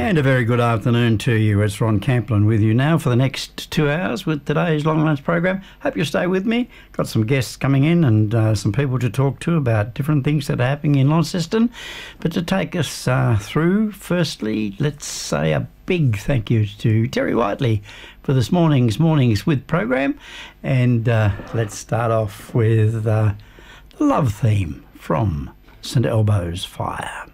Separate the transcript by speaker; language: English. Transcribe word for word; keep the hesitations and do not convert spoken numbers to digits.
Speaker 1: And a very good afternoon to you. It's Ron Camplin with you now for the next two hours with today's Long Lunch program. Hope you'll stay with me. Got some guests coming in and uh, some people to talk to about different things that are happening in Launceston. But to take us uh, through, firstly, let's say a big thank you to Terry Whiteley for this morning's Mornings With program. And uh, let's start off with uh, the love theme from Saint Elmo's Fire.